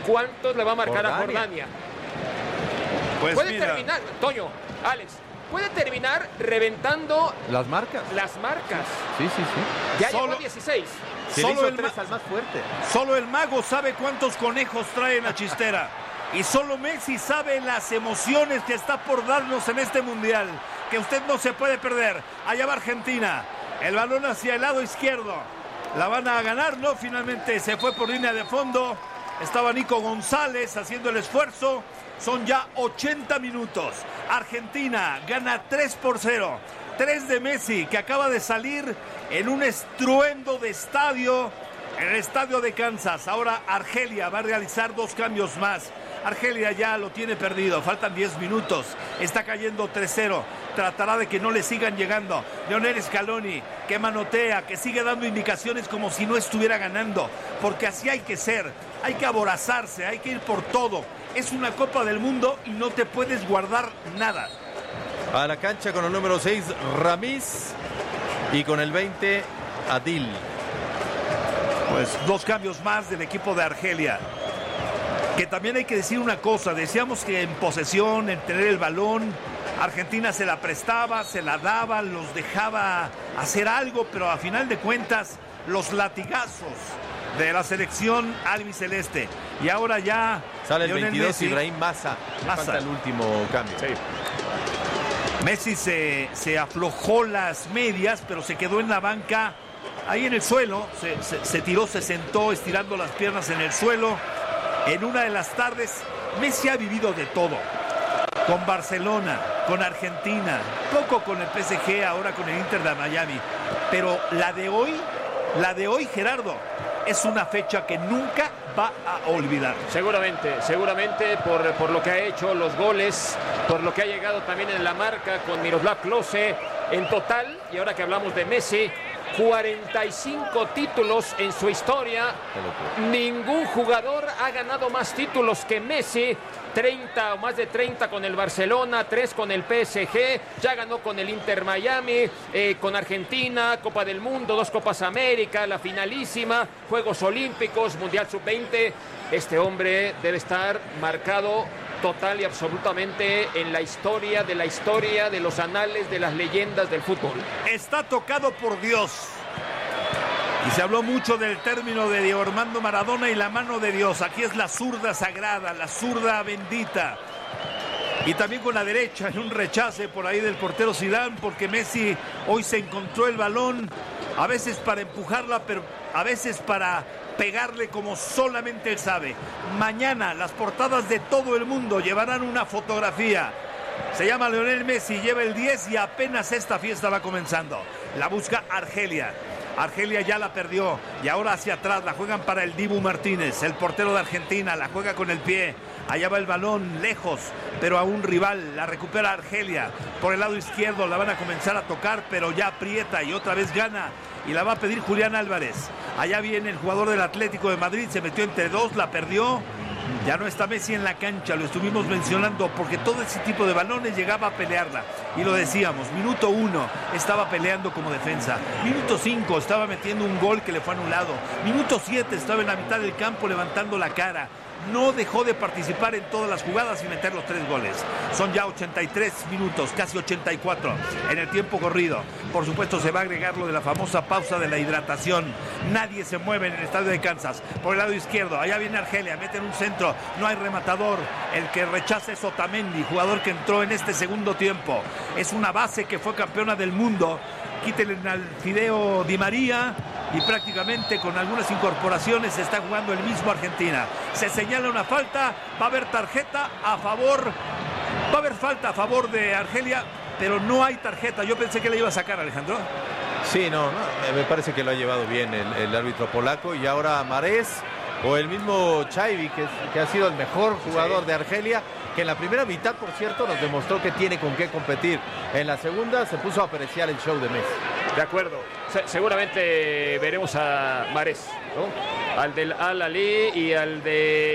¿cuántos le va a marcar a Jordania? Pues puede mira, terminar, Toño, Alex, puede terminar reventando las marcas. Sí. Ya Solo- llegó 16. Solo el, al más fuerte. solo el mago sabe cuántos conejos trae en la chistera. Y solo Messi sabe las emociones que está por darnos en este mundial, que usted no se puede perder. Allá va Argentina, el balón hacia el lado izquierdo. La van a ganar, ¿no? Finalmente se fue por línea de fondo. Estaba Nico González haciendo el esfuerzo. Son ya 80 minutos. Argentina gana 3-0. 3 de Messi, que acaba de salir en un estruendo de estadio, en el estadio de Kansas. Ahora Argelia va a realizar 2 cambios más. Argelia ya lo tiene perdido, faltan 10 minutos, está cayendo 3-0, tratará de que no le sigan llegando. Lionel Scaloni, que manotea, que sigue dando indicaciones como si no estuviera ganando, porque así hay que ser, hay que aborazarse, hay que ir por todo. Es una Copa del Mundo y no te puedes guardar nada. A la cancha con el número 6, Ramiz, y con el 20, Adil. Pues 2 cambios más del equipo de Argelia. Que también hay que decir una cosa, decíamos que en posesión, en tener el balón, Argentina se la prestaba, se la daba, los dejaba hacer algo, pero a final de cuentas, los latigazos de la selección albiceleste. Y ahora ya sale el Lionel 22, Messi, Ibrahim Massa. Falta el último cambio. Sí. Messi se aflojó las medias, pero se quedó en la banca, ahí en el suelo, se tiró, se sentó estirando las piernas en el suelo. En una de las tardes, Messi ha vivido de todo. Con Barcelona, con Argentina, poco con el PSG, ahora con el Inter de Miami. Pero la de hoy, Gerardo, es una fecha que nunca va a olvidar. Seguramente por lo que ha hecho, los goles, por lo que ha llegado también en la marca con Miroslav Klose. En total, y ahora que hablamos de Messi, 45 títulos en su historia. Ningún jugador ha ganado más títulos que Messi. 30 o más de 30 con el Barcelona, 3 con el PSG, ya ganó con el Inter Miami, con Argentina, Copa del Mundo, 2 Copas América, la finalísima, Juegos Olímpicos, Mundial Sub-20. Este hombre debe estar marcado total y absolutamente en la historia, de los anales, de las leyendas del fútbol. Está tocado por Dios. Y se habló mucho del término de Diego Armando Maradona y la mano de Dios. Aquí es la zurda sagrada, la zurda bendita. Y también con la derecha, en un rechace por ahí del portero Zidane, porque Messi hoy se encontró el balón, a veces para empujarla, pero a veces para pegarle como solamente él sabe. Mañana las portadas de todo el mundo llevarán una fotografía. Se llama Lionel Messi, lleva el 10 y apenas esta fiesta va comenzando. La busca Argelia. Argelia ya la perdió y ahora hacia atrás la juegan para el Dibu Martínez, el portero de Argentina, la juega con el pie. Allá va el balón lejos, pero a un rival. La recupera Argelia. Por el lado izquierdo la van a comenzar a tocar, pero ya aprieta y otra vez gana. Y la va a pedir Julián Álvarez. Allá viene el jugador del Atlético de Madrid, se metió entre 2, la perdió. Ya no está Messi en la cancha, lo estuvimos mencionando, porque todo ese tipo de balones llegaba a pelearla. Y lo decíamos, minuto 1 estaba peleando como defensa. Minuto 5 estaba metiendo un gol que le fue anulado. Minuto 7 estaba en la mitad del campo levantando la cara. No dejó de participar en todas las jugadas y meter los 3 goles. Son ya 83 minutos, casi 84 en el tiempo corrido. Por supuesto se va a agregar lo de la famosa pausa de la hidratación. Nadie se mueve en el estadio de Kansas. Por el lado izquierdo, allá viene Argelia, meten un centro, no hay rematador. El que rechaza es Otamendi, jugador que entró en este segundo tiempo. Es una base que fue campeona del mundo. Quítenle al Fideo Di María y prácticamente con algunas incorporaciones se está jugando el mismo Argentina. Se señala una falta, va a haber tarjeta a favor, va a haber falta a favor de Argelia, pero no hay tarjeta. Yo pensé que le iba a sacar, Alejandro. Sí, no, me parece que lo ha llevado bien el árbitro polaco. Y ahora Marés o el mismo Chaibi, que ha sido el mejor jugador de Argelia, que en la primera mitad, por cierto, nos demostró que tiene con qué competir. En la segunda se puso a apreciar el show de Messi. De acuerdo. Seguramente veremos a Marés, ¿no? Al del Al-Ahly y al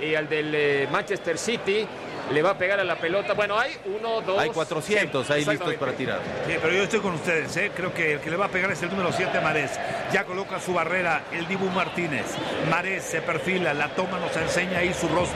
del Manchester City. Le va a pegar a la pelota. Bueno, hay 1, 2... Hay 400 sí, ahí listos para tirar. Sí, pero yo estoy con ustedes, ¿eh? Creo que el que le va a pegar es el número 7, Marés. Ya coloca su barrera el Dibu Martínez. Marés se perfila, la toma, nos enseña ahí su rostro.